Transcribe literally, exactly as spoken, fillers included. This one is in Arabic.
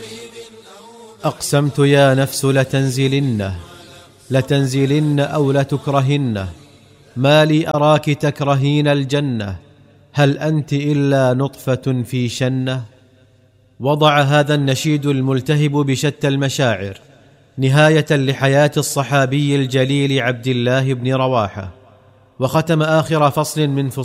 أقسمت يا نفس لتنزلنه لتنزلن أو لتكرهنه، ما لي أراك تكرهين الجنة، هل أنت إلا نطفة في شنة. وضع هذا النشيد الملتهب بشتى المشاعر نهاية لحياة الصحابي الجليل عبد الله بن رواحة، وختم آخر فصل من فصول